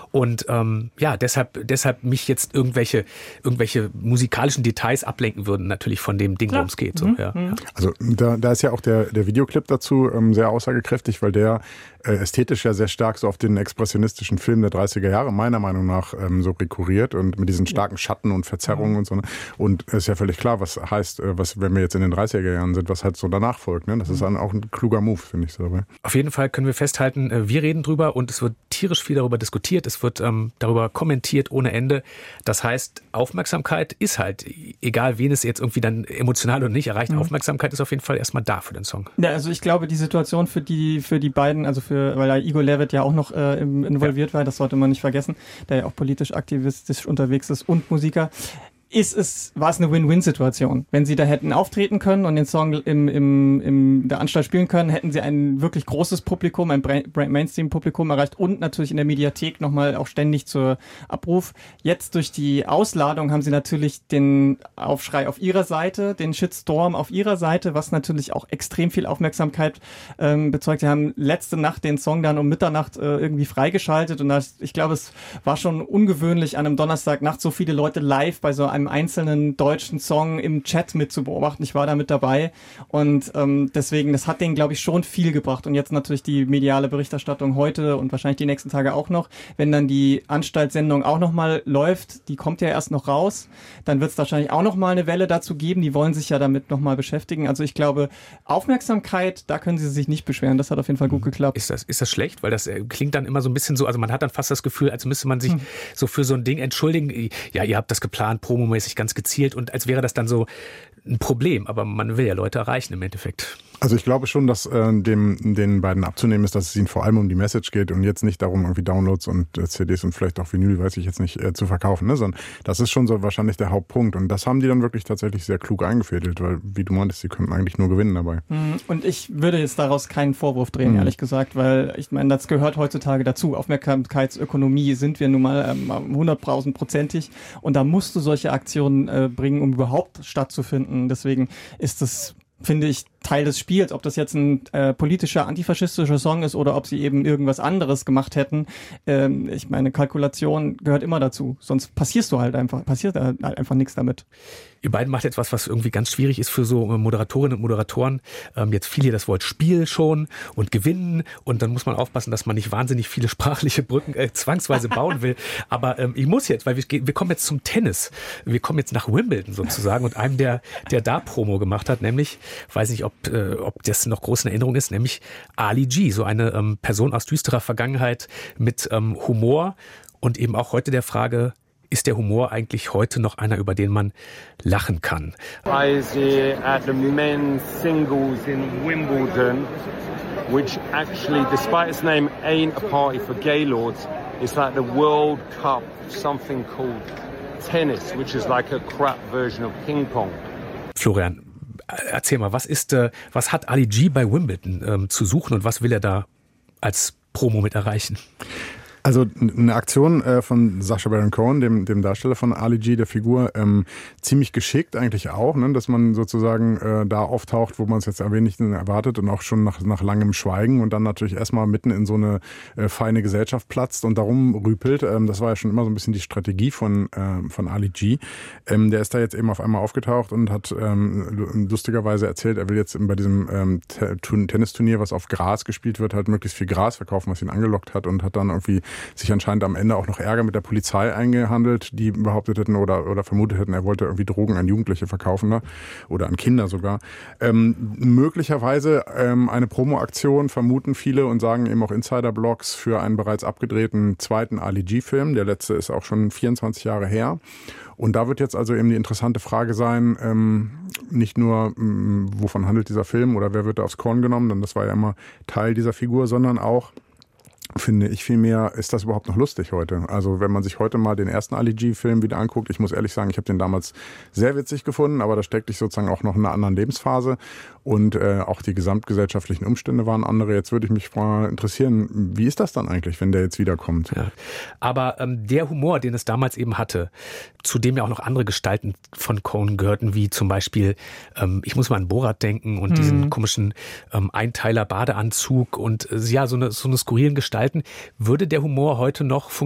Und deshalb mich jetzt irgendwelche musikalischen Details ablenken würden, natürlich von dem Ding, worum es geht. So, ja. Also da ist ja auch der Videoclip dazu sehr aussagekräftig, weil der ästhetisch ja sehr stark so auf den expressionistischen Film der 30er Jahre meiner Meinung nach so rekurriert und mit diesen starken Schatten und Verzerrungen und so. Ne? Und es ist ja völlig klar, was heißt, wenn wir jetzt in den 30er Jahren sind, was halt so danach folgt. Ne? Das ist dann auch ein kluger Move, finde ich so dabei. Auf jeden Fall können wir festhalten, wir reden drüber und es wird tierisch viel darüber diskutiert, es wird darüber kommentiert ohne Ende. Das heißt, Aufmerksamkeit ist halt, egal wen es jetzt irgendwie dann emotional oder nicht erreicht, Aufmerksamkeit ist auf jeden Fall erstmal da für den Song. Ja, also ich glaube, die Situation für die beiden, also weil da Igor Levit ja auch noch involviert war, das sollte man nicht vergessen, der ja auch politisch aktivistisch unterwegs ist und Musiker, war es eine Win-Win-Situation. Wenn sie da hätten auftreten können und den Song in der Anstalt spielen können, hätten sie ein wirklich großes Publikum, ein Mainstream-Publikum erreicht und natürlich in der Mediathek nochmal auch ständig zur Abruf. Jetzt durch die Ausladung haben sie natürlich den Aufschrei auf ihrer Seite, den Shitstorm auf ihrer Seite, was natürlich auch extrem viel Aufmerksamkeit bezeugt. Sie haben letzte Nacht den Song dann um Mitternacht irgendwie freigeschaltet und ich glaube, es war schon ungewöhnlich, an einem Donnerstagnacht so viele Leute live bei so einem einzelnen deutschen Song im Chat mit zu beobachten. Ich war da mit dabei und deswegen, das hat denen, glaube ich, schon viel gebracht. Und jetzt natürlich die mediale Berichterstattung heute und wahrscheinlich die nächsten Tage auch noch. Wenn dann die Anstaltssendung auch nochmal läuft, die kommt ja erst noch raus, dann wird es wahrscheinlich auch nochmal eine Welle dazu geben. Die wollen sich ja damit nochmal beschäftigen. Also ich glaube, Aufmerksamkeit, da können sie sich nicht beschweren. Das hat auf jeden Fall gut geklappt. Ist das schlecht? Weil das klingt dann immer so ein bisschen so, also man hat dann fast das Gefühl, als müsste man sich so für so ein Ding entschuldigen. Ja, ihr habt das geplant, promomäßig ganz gezielt und als wäre das dann so ein Problem. Aber man will ja Leute erreichen im Endeffekt. Also ich glaube schon, dass den beiden abzunehmen ist, dass es ihnen vor allem um die Message geht und jetzt nicht darum, irgendwie Downloads und CDs und vielleicht auch Vinyl, weiß ich jetzt nicht, zu verkaufen. Ne? Sondern das ist schon so wahrscheinlich der Hauptpunkt. Und das haben die dann wirklich tatsächlich sehr klug eingefädelt, weil, wie du meintest, sie könnten eigentlich nur gewinnen dabei. Und ich würde jetzt daraus keinen Vorwurf drehen, ehrlich gesagt, weil ich meine, das gehört heutzutage dazu. Aufmerksamkeitsökonomie sind wir nun mal 100.000%ig und da musst du solche Aktionen bringen, um überhaupt stattzufinden. Deswegen ist das, finde ich, Teil des Spiels, ob das jetzt ein politischer, antifaschistischer Song ist oder ob sie eben irgendwas anderes gemacht hätten. Ich meine, Kalkulation gehört immer dazu, sonst passiert halt einfach nichts damit. Ihr beiden macht jetzt was irgendwie ganz schwierig ist für so Moderatorinnen und Moderatoren. Jetzt fiel hier das Wort Spiel schon und gewinnen und dann muss man aufpassen, dass man nicht wahnsinnig viele sprachliche Brücken zwangsweise bauen will. Aber ich muss jetzt, weil wir kommen jetzt zum Tennis. Wir kommen jetzt nach Wimbledon sozusagen und einem, der da Promo gemacht hat, nämlich, weiß nicht, ob das noch groß in Erinnerung ist, nämlich Ali G, so eine Person aus düsterer Vergangenheit mit Humor und eben auch heute der Frage, ist der Humor eigentlich heute noch einer, über den man lachen kann? I was here at the men's singles in Wimbledon, which actually, despite its name, ain't a party for gaylords. It's like the World Cup, something called tennis, which is like a crap version of Ping Pong. Florian, erzähl mal, was hat Ali G bei Wimbledon zu suchen und was will er da als Promo mit erreichen? Also eine Aktion von Sacha Baron Cohen, dem Darsteller von Ali G, der Figur, ziemlich geschickt eigentlich auch, ne, dass man sozusagen da auftaucht, wo man es jetzt ein wenig erwartet und auch schon nach langem Schweigen und dann natürlich erstmal mitten in so eine feine Gesellschaft platzt und darum rüpelt. Das war ja schon immer so ein bisschen die Strategie von Ali G. Der ist da jetzt eben auf einmal aufgetaucht und hat lustigerweise erzählt, er will jetzt bei diesem Tennisturnier, was auf Gras gespielt wird, halt möglichst viel Gras verkaufen, was ihn angelockt hat und hat dann irgendwie sich anscheinend am Ende auch noch Ärger mit der Polizei eingehandelt, die behauptet hätten oder vermutet hätten, er wollte irgendwie Drogen an Jugendliche verkaufen, ne? Oder an Kinder sogar. Möglicherweise eine Promo-Aktion, vermuten viele und sagen eben auch Insider-Blogs für einen bereits abgedrehten zweiten Ali G-Film. Der letzte ist auch schon 24 Jahre her. Und da wird jetzt also eben die interessante Frage sein, nicht nur, wovon handelt dieser Film oder wer wird da aufs Korn genommen, denn das war ja immer Teil dieser Figur, sondern auch, finde ich vielmehr, ist das überhaupt noch lustig heute? Also wenn man sich heute mal den ersten Ali G-Film wieder anguckt, ich muss ehrlich sagen, ich habe den damals sehr witzig gefunden, aber da steckte ich sozusagen auch noch in einer anderen Lebensphase und auch die gesamtgesellschaftlichen Umstände waren andere. Jetzt würde ich mich mal interessieren, wie ist das dann eigentlich, wenn der jetzt wiederkommt? Ja. Aber der Humor, den es damals eben hatte, zu dem ja auch noch andere Gestalten von Cohen gehörten, wie zum Beispiel, ich muss mal an Borat denken und diesen komischen Einteiler-Badeanzug und ja, so eine skurrilen Gestalten, würde der Humor heute noch funktionieren?